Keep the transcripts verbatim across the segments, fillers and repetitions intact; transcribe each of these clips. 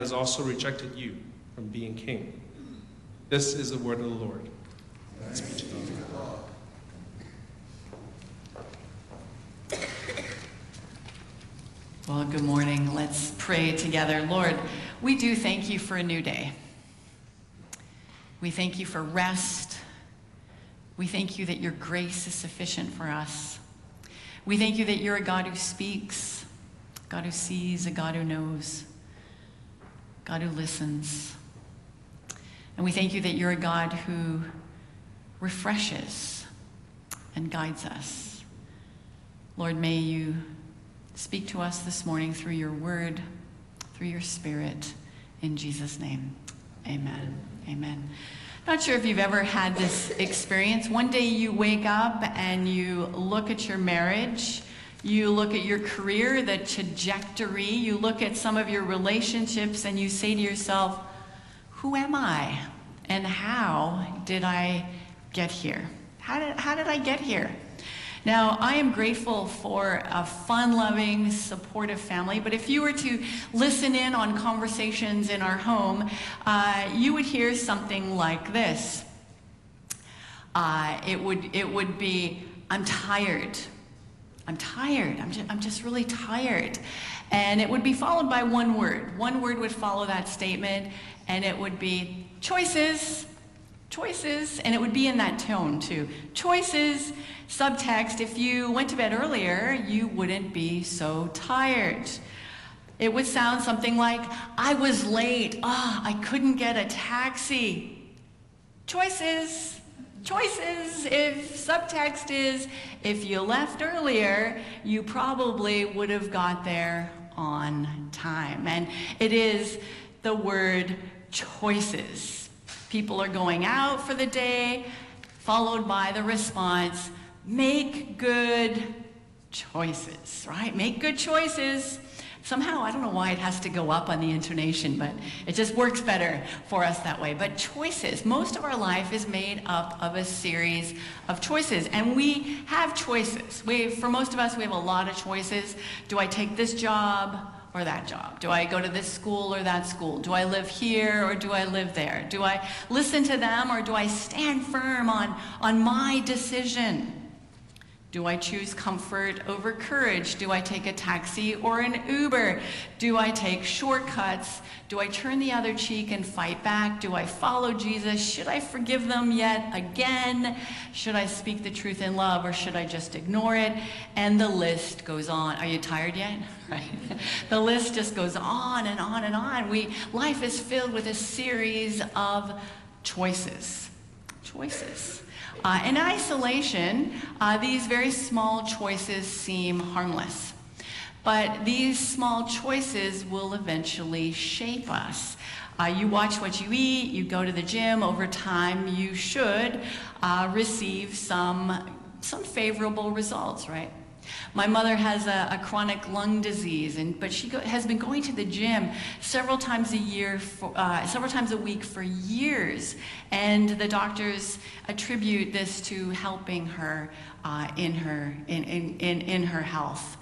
has also rejected you from being king. This is the word of the Lord. Thanks be to God. Well, good morning. Let's pray together. Lord, we do thank you for a new day. We thank you for rest. We thank you that your grace is sufficient for us. We thank you that you're a God who speaks, a God who sees, a God who knows, a God who listens. And we thank you that you're a God who refreshes and guides us. Lord, may you speak to us this morning through your word, through your spirit, in Jesus' name. Amen. Amen. Not sure if you've ever had this experience. One day you wake up and you look at your marriage, you look at your career, the trajectory, you look at some of your relationships, and you say to yourself, who am I? And how did I get here? How did, how did I get here? Now, I am grateful for a fun-loving, supportive family, but if you were to listen in on conversations in our home, uh, you would hear something like this. Uh, it would, it would be, I'm tired. I'm tired. I'm just, I'm just really tired. And it would be followed by one word. One word would follow that statement, and it would be choices. Choices, and it would be in that tone too. Choices, subtext, if you went to bed earlier, you wouldn't be so tired. It would sound something like, I was late, ah, oh, I couldn't get a taxi. Choices, choices, if subtext is, if you left earlier, you probably would have got there on time. And it is the word choices. People are going out for the day, followed by the response, make good choices, right? Make good choices. Somehow, I don't know why it has to go up on the intonation, but it just works better for us that way. But choices, most of our life is made up of a series of choices, and we have choices. We, for most of us, we have a lot of choices. Do I take this job or that job? Do I go to this school or that school? Do I live here or do I live there? Do I listen to them or do I stand firm on, on my decision? Do I choose comfort over courage? Do I take a taxi or an Uber? Do I take shortcuts? Do I turn the other cheek and fight back? Do I follow Jesus? Should I forgive them yet again? Should I speak the truth in love, or should I just ignore it? And the list goes on. Are you tired yet? Right. The list just goes on and on and on. We, life is filled with a series of choices. Choices. Uh, in isolation, uh, these very small choices seem harmless. But these small choices will eventually shape us. Uh, you watch what you eat, you go to the gym, over time you should uh, receive some, some favorable results, right? My mother has a, a chronic lung disease, and but she go, has been going to the gym several times a year, for, uh, several times a week for years, and the doctors attribute this to helping her uh, in her in, in, in, in her health.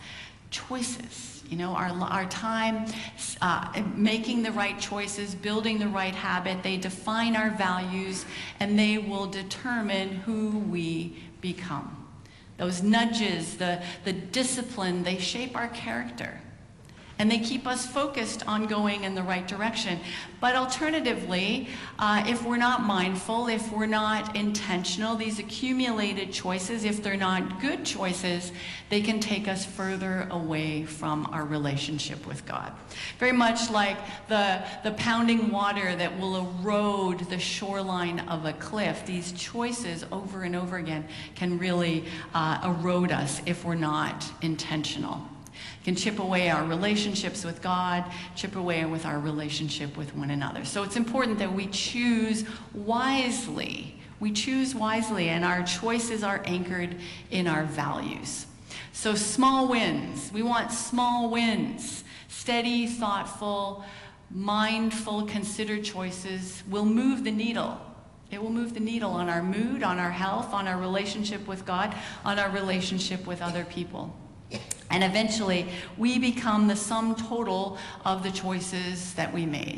Choices, you know, our our time, uh, making the right choices, building the right habit. They define our values, and they will determine who we become. Those nudges, the, the discipline, they shape our character. And they keep us focused on going in the right direction. But alternatively, uh, if we're not mindful, if we're not intentional, these accumulated choices, if they're not good choices, they can take us further away from our relationship with God. Very much like the, the pounding water that will erode the shoreline of a cliff. These choices over and over again can really uh, erode us if we're not intentional. Can chip away our relationships with God, chip away with our relationship with one another. So it's important that we choose wisely. We choose wisely, and our choices are anchored in our values. So small wins. We want small wins. Steady, thoughtful, mindful, considered choices will move the needle. It will move the needle on our mood, on our health, on our relationship with God, on our relationship with other people. And eventually, we become the sum total of the choices that we made.